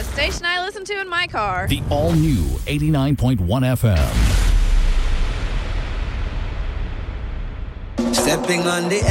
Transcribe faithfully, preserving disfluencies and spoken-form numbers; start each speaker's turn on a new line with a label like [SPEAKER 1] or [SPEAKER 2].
[SPEAKER 1] the station I listen to in my car.
[SPEAKER 2] The all-new eighty-nine point one F M.
[SPEAKER 3] Stepping on the